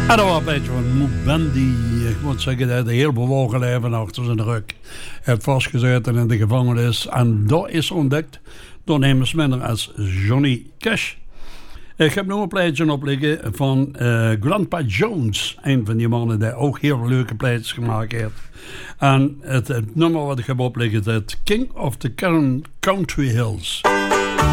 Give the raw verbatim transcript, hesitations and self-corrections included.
En dat was een beetje van een band die, ik moet zeggen, dat een heel bewogen leven achter zijn rug heeft vastgezeten in de gevangenis. En dat is ontdekt door niemand minder als Johnny Cash. Ik heb nog een plaatje op liggen van uh, Grandpa Jones. Een van die mannen die ook heel leuke plaatjes gemaakt heeft. En het, het nummer wat ik heb opliggen is King of the Country Hills.